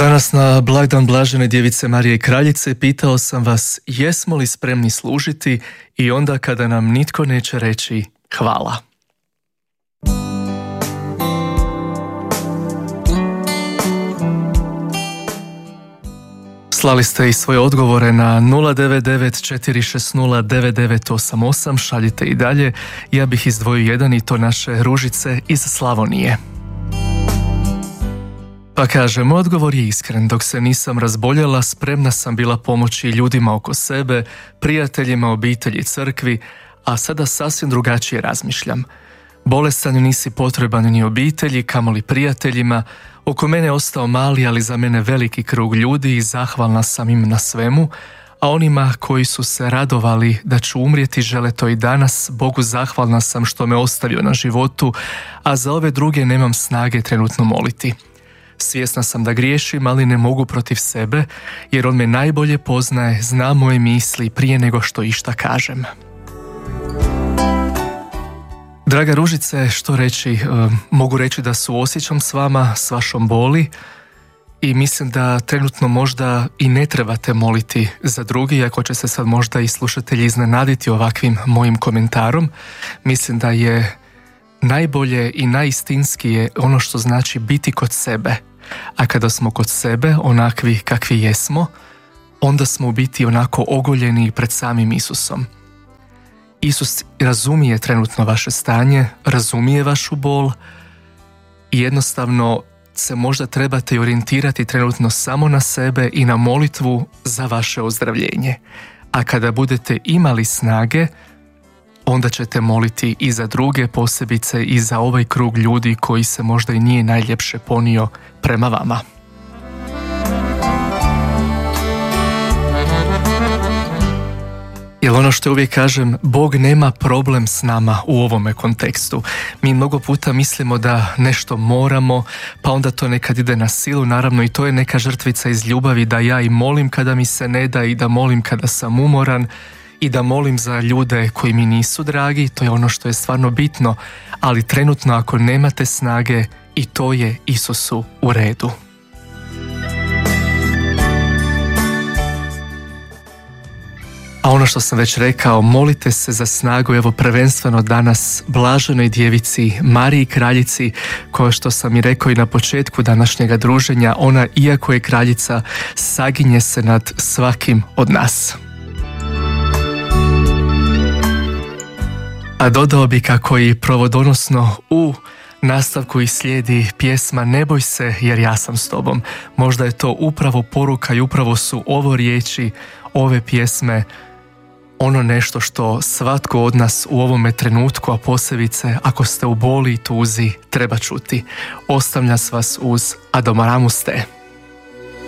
Danas na blagdan Blažene Djevice Marije Kraljice pitao sam vas jesmo li spremni služiti i onda kada nam nitko neće reći hvala. Slali ste i svoje odgovore na 099-460-9988, šaljite i dalje. Ja bih izdvojio jedan i to naše Ružice iz Slavonije. Pa kažem, odgovor je iskren. Dok se nisam razboljela, spremna sam bila pomoći ljudima oko sebe, prijateljima, obitelji, crkvi, a sada sasvim drugačije razmišljam. Bolestan nisi potreban ni obitelji, kamoli prijateljima. Oko mene je ostao mali, ali za mene veliki krug ljudi i zahvalna sam im na svemu, a onima koji su se radovali da ću umrijeti žele to i danas. Bogu zahvalna sam što me ostavio na životu, a za ove druge nemam snage trenutno moliti. Svjesna sam da griješim, ali ne mogu protiv sebe, jer on me najbolje poznaje, zna moje misli prije nego što išta kažem. Draga Ružice, što reći? Mogu reći da suosjećam s vama, s vašom boli i mislim da trenutno možda i ne trebate moliti za drugi, iako će se sad možda i slušatelji iznenaditi ovakvim mojim komentarom. Mislim da je najbolje i najistinskije ono što znači biti kod sebe. A kada smo kod sebe, onakvi kakvi jesmo, onda smo u biti onako ogoljeni pred samim Isusom. Isus razumije trenutno vaše stanje, razumije vašu bol i jednostavno se možda trebate orijentirati trenutno samo na sebe i na molitvu za vaše ozdravljenje. A kada budete imali snage, onda ćete moliti i za druge, posebice i za ovaj krug ljudi koji se možda i nije najljepše ponio prema vama. Jer ono što uvijek kažem, Bog nema problem s nama u ovome kontekstu. Mi mnogo puta mislimo da nešto moramo, pa onda to nekad ide na silu, naravno i to je neka žrtvica iz ljubavi da ja i molim kada mi se ne da i da molim kada sam umoran i da molim za ljude koji mi nisu dragi, to je ono što je stvarno bitno, ali trenutno ako nemate snage i to je Isusu u redu. A ono što sam već rekao, molite se za snagu, evo prvenstveno danas Blaženoj Djevici Mariji Kraljici, koja što sam i rekao i na početku današnjega druženja, ona iako je kraljica, saginje se nad svakim od nas. A dodao bi kako i provodonosno u nastavku i slijedi pjesma Ne boj se jer ja sam s tobom. Možda je to upravo poruka i upravo su ovo riječi ove pjesme ono nešto što svatko od nas u ovome trenutku, a posebice ako ste u boli i tuzi, treba čuti. Ostavljam vas uz Adoramus te.